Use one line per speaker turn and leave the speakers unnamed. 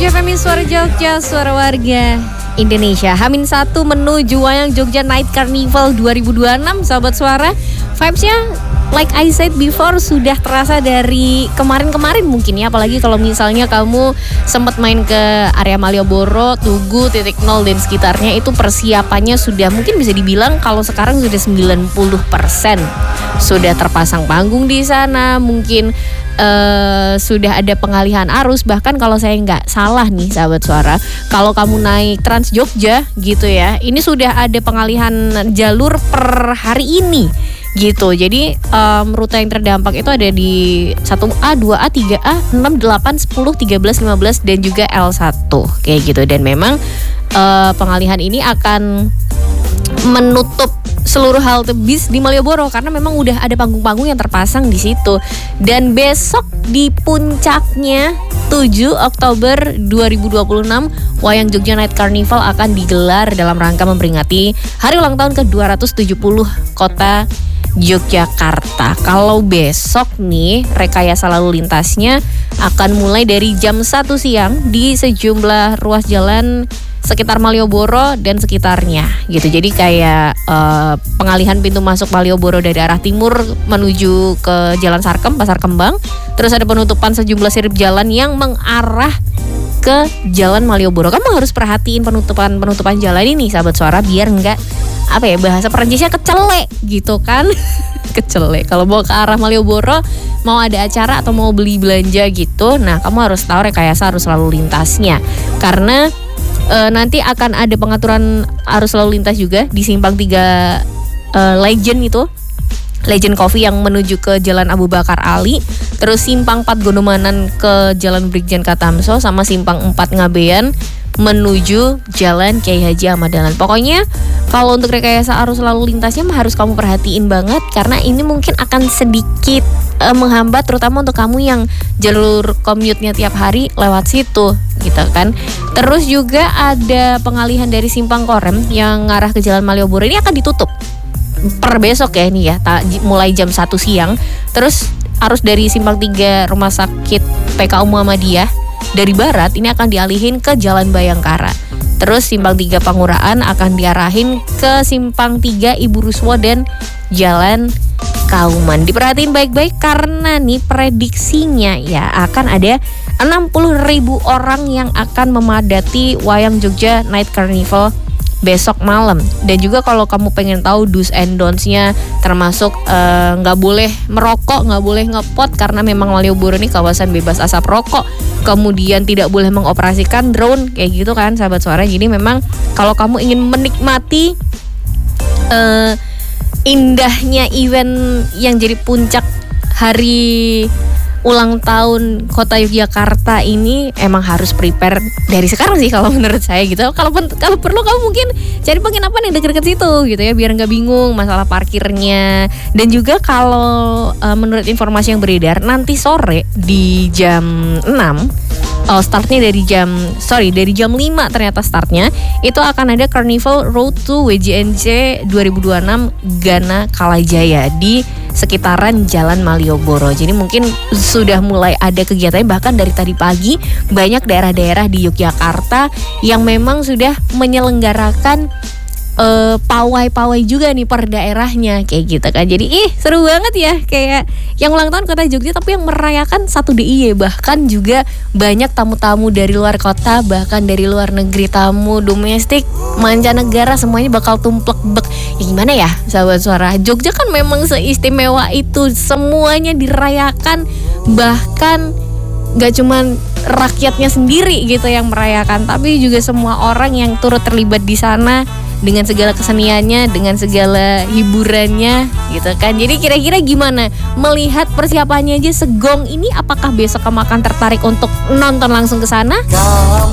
FM Suara Jogja, suara warga Indonesia. H-1 menuju Wayang Jogja Night Carnival 2026, sahabat suara. Vibes-nya like I said before sudah terasa dari kemarin-kemarin mungkin ya. Apalagi kalau misalnya kamu sempat main ke area Malioboro, Tugu, Titik Nol dan sekitarnya, itu persiapannya sudah mungkin bisa dibilang kalau sekarang sudah 90%. Sudah terpasang panggung di sana, mungkin sudah ada pengalihan arus. Bahkan kalau saya nggak salah nih sahabat suara, kalau kamu naik Trans Jogja gitu ya, ini sudah ada pengalihan jalur per hari ini gitu. Jadi rute yang terdampak itu ada di 1A, 2A, 3A, 6, 8, 10, 13, 15 dan juga L1 kayak gitu. Dan memang pengalihan ini akan menutup seluruh halte bis di Malioboro karena memang udah ada panggung-panggung yang terpasang di situ. Dan besok di puncaknya 7 Oktober 2026 Wayang Jogja Night Carnival akan digelar dalam rangka memperingati hari ulang tahun ke-270 kota Yogyakarta. Kalau besok nih rekayasa lalu lintasnya akan mulai dari jam 1 siang di sejumlah ruas jalan sekitar Malioboro dan sekitarnya gitu. Jadi kayak pengalihan pintu masuk Malioboro dari arah timur menuju ke Jalan Sarkem, Pasar Kembang. Terus ada penutupan sejumlah sirip jalan yang mengarah ke Jalan Malioboro. Kamu harus perhatiin penutupan jalan ini sahabat suara biar enggak bahasa Perancisnya kecele gitu kan. Kecele. Kalau mau ke arah Malioboro, mau ada acara atau mau beli belanja gitu, nah kamu harus tahu rekayasa arus lalu lintasnya. Karena nanti akan ada pengaturan arus lalu lintas juga di simpang 3 Legend itu, Legend Coffee yang menuju ke Jalan Abu Bakar Ali, terus simpang 4 Gondomanan ke Jalan Brigjen Katamso, sama simpang 4 Ngabean menuju Jalan Kiai Haji Ahmad Dahlan. Pokoknya kalau untuk rekayasa arus lalu lintasnya harus kamu perhatiin banget karena ini mungkin akan sedikit menghambat terutama untuk kamu yang jalur commute-nya tiap hari lewat situ gitu kan. Terus juga ada pengalihan dari simpang Korem yang ngarah ke Jalan Malioboro, ini akan ditutup per besok ya ini ya, mulai jam 1 siang. Terus arus dari simpang 3 Rumah Sakit PKU Muhammadiyah dari barat ini akan dialihin ke Jalan Bayangkara. Terus simpang 3 Pangurahan akan diarahin ke simpang 3 Ibu Ruswo dan Jalan Kauman. Diperhatiin baik-baik karena nih prediksinya ya akan ada 60.000 orang yang akan memadati Wayang Jogja Night Carnival besok malam. Dan juga kalau kamu pengen tahu do's and don'ts-nya, termasuk nggak boleh merokok, nggak boleh ngepot karena memang Malioboro ini kawasan bebas asap rokok. Kemudian tidak boleh mengoperasikan drone kayak gitu kan sahabat suara. Jadi memang kalau kamu ingin menikmati indahnya event yang jadi puncak hari ulang tahun kota Yogyakarta ini, emang harus prepare dari sekarang sih kalau menurut saya gitu. Kalau perlu kamu mungkin cari penginapan yang dekat-dekat situ gitu ya, biar nggak bingung masalah parkirnya. Dan juga kalau menurut informasi yang beredar nanti sore di jam 6 startnya dari jam 5 ternyata startnya itu akan ada Carnival Road to WJNC 2026 Gana Kalajaya di sekitaran Jalan Malioboro. Jadi mungkin sudah mulai ada kegiatannya, bahkan dari tadi pagi banyak daerah-daerah di Yogyakarta yang memang sudah menyelenggarakan pawai-pawai juga nih per daerahnya kayak gitu kan. Jadi seru banget ya, kayak yang ulang tahun kota Jogja tapi yang merayakan 1 DIY. Bahkan juga banyak tamu-tamu dari luar kota, bahkan dari luar negeri, tamu domestik, mancanegara, semuanya bakal tumplek-bek. Ya gimana ya sahabat suara, Jogja kan memang seistimewa itu, semuanya dirayakan. Bahkan gak cuman rakyatnya sendiri gitu yang merayakan, tapi juga semua orang yang turut terlibat di sana dengan segala keseniannya, dengan segala hiburannya gitu kan. Jadi kira-kira gimana melihat persiapannya aja segong ini, apakah besok kamu akan tertarik untuk nonton langsung ke sana?